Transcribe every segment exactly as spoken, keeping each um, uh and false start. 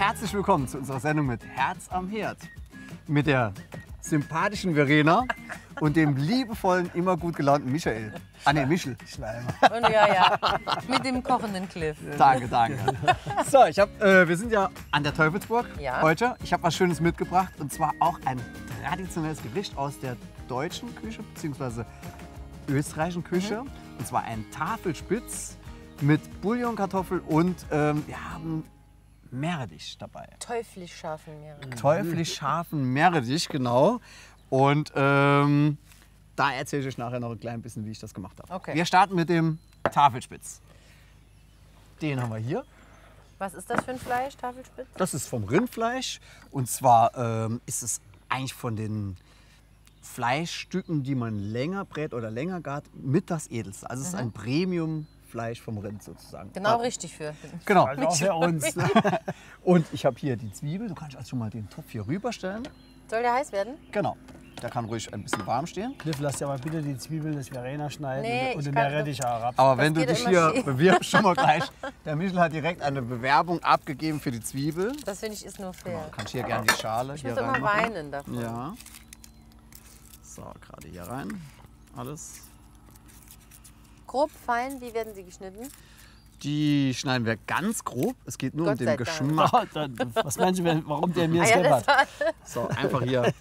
Herzlich willkommen zu unserer Sendung mit Herz am Herd. Mit der sympathischen Verena und dem liebevollen, immer gut gelaunten Michael. Ah ne, Michel. Und ja, ja, mit dem kochenden Cliff. Danke, danke. So, ich hab, äh, wir sind ja an der Teufelsburg Ja. heute. Ich habe was Schönes mitgebracht und zwar auch ein traditionelles Gericht aus der deutschen Küche bzw. österreichischen Küche. Mhm. Und zwar ein Tafelspitz mit Bouillonkartoffel und ähm, wir haben Meerrettich dabei. Teuflisch scharfen Meere. Teuflisch scharfen Meerrettich, genau. Und ähm, da erzähle ich euch nachher noch ein klein bisschen, wie ich das gemacht habe. Okay. Wir starten mit dem Tafelspitz. Den haben wir hier. Was ist das für ein Fleisch, Tafelspitz? Das ist vom Rindfleisch. Und zwar ähm, ist es eigentlich von den Fleischstücken, die man länger brät oder länger gart, mit das edelste. Also es ist ein Premium-Fleisch vom Rind sozusagen. Genau richtig für. Genau. Also auch für uns. Und ich habe hier die Zwiebel. Du kannst also schon mal den Topf hier rüberstellen. Soll der heiß werden? Genau. Der kann ruhig ein bisschen warm stehen. Cliff, lass dir mal bitte die Zwiebeln des Verena schneiden Nee, und ich den kann- Meerrettich auch ab. Aber Das wenn du geht dich immer hier schief. bewirbst, schon mal gleich. Der Michel hat direkt eine Bewerbung abgegeben für die Zwiebel. Das finde ich ist nur fair. Du kannst hier gerne die Schale Ich hier muss immer reinmachen. weinen davon. Ja. So, gerade hier rein. Alles. Grob, fein, wie werden sie geschnitten? Die schneiden wir ganz grob. Es geht nur Gott um den sei Dank. Geschmack. Ah, dann, was meinst du, wenn- warum der mir Ah das ja, das, hat? So, einfach hier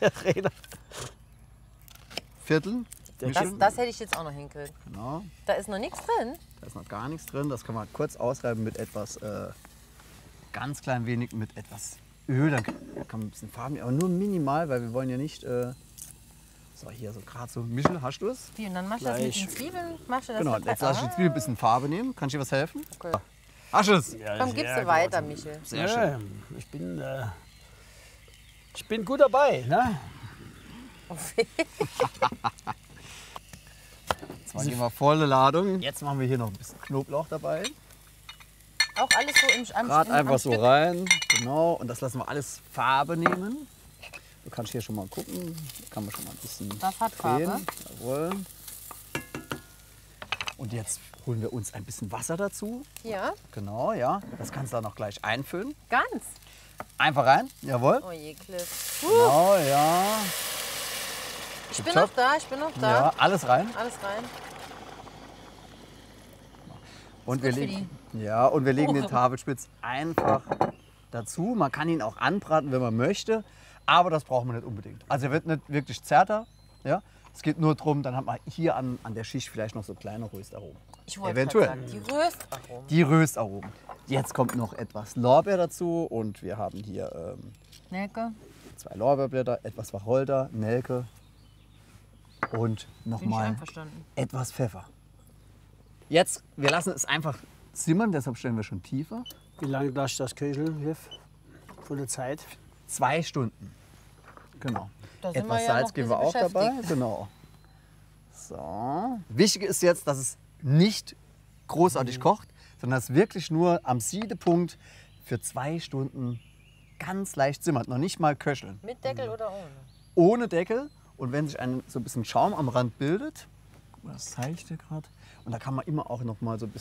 Viertel. das, Michel. das hätte ich jetzt auch noch hinkriegen. Genau. Da ist noch nichts drin. Da ist noch gar nichts drin. Das kann man kurz ausreiben mit etwas, äh, ganz klein wenig mit etwas Öl. Dann kann man ein bisschen Farben, aber nur minimal, weil wir wollen ja nicht. Äh, so, hier so gerade so. Michel, hast du es? Wie, und dann machst du das mit Gleich. den Zwiebeln? Machst du das Genau, mit jetzt lasse ich die Zwiebel ein bisschen Farbe nehmen. Kann ich dir was helfen? Okay. Hast du es? Ja, Komm, sehr gibst du gut. weiter, Michel. Sehr schön. Ja, ich bin, äh, ich bin gut dabei. Ne? Jetzt mal gehen wir volle Ladung. Jetzt machen wir hier noch ein bisschen Knoblauch dabei. Auch alles so im, am, Gerade im, am einfach so Stück. rein. Genau. Und das lassen wir alles Farbe nehmen. Du kannst hier schon mal gucken. Da kann man schon mal ein bisschen Das hat Farbe. drehen. Jawohl. Und jetzt holen wir uns ein bisschen Wasser dazu. Ja, Genau, ja. Das kannst du dann noch gleich einfüllen. ganz. Einfach rein. Jawohl. Oh je, Cliff. Genau, ja. Ich bin Tipptopp. noch da, ich bin noch da. Ja, alles rein. Alles rein. Und wir, gut für legen, ja, und wir legen den Oh. Tafelspitz einfach dazu. Man kann ihn auch anbraten, wenn man möchte, aber das braucht man nicht unbedingt. Also er wird nicht wirklich zärter. Ja? Es geht nur darum, dann hat man hier an, an der Schicht vielleicht noch so kleine Röstaromen. Ich wollte Eventuell. gerade sagen, die Röstaromen. Die Röstaromen. Jetzt kommt noch etwas Lorbeer dazu und wir haben hier ähm, Nelke, zwei Lorbeerblätter, etwas Wacholder, Nelke und bin ich nochmal einverstanden. etwas Pfeffer. Jetzt, wir lassen es einfach simmern, deshalb stellen wir schon tiefer. Wie lange lässt das köcheln, Cliff? Von der Zeit? Zwei Stunden. Genau. Da sind Etwas wir ja Salz noch geben wir busy auch dabei. beschäftigt. Genau. So. Wichtig ist jetzt, dass es nicht großartig kocht, sondern dass es wirklich nur am Siedepunkt für zwei Stunden ganz leicht simmert. Noch nicht mal köcheln. Mit Deckel oder ohne? Ohne Deckel. Und wenn sich ein, so ein bisschen Schaum am Rand bildet, guck mal, das zeige ich dir gerade. Und da kann man immer auch noch mal so ein bisschen